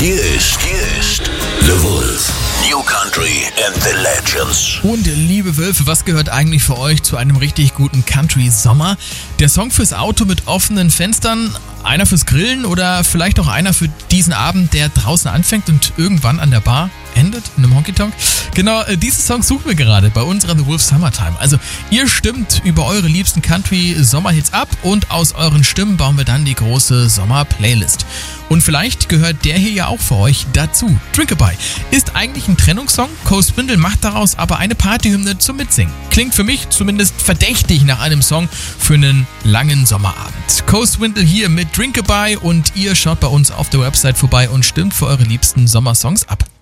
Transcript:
Hier ist The Wolf. New Country and the Legends. Und liebe Wölfe, was gehört eigentlich für euch zu einem richtig guten Country-Sommer? Der Song fürs Auto mit offenen Fenstern, einer fürs Grillen oder vielleicht auch einer für diesen Abend, der draußen anfängt und irgendwann an der Bar endet, in einem Honky-Tonk? Genau, diesen Song suchen wir gerade bei unserer The Wolf Summertime. Also ihr stimmt über eure liebsten Country-Sommerhits ab und aus euren Stimmen bauen wir dann die große Sommer-Playlist. Und vielleicht gehört der hier ja auch für euch dazu. Drinkabye ist eigentlich ein Trennungssong, Coe Swindle macht daraus aber eine Partyhymne zum Mitsingen. Klingt für mich zumindest verdächtig nach einem Song für einen langen Sommerabend. Coe Swindle hier mit Drinkabye und ihr schaut bei uns auf der Website vorbei und stimmt für eure liebsten Sommersongs ab.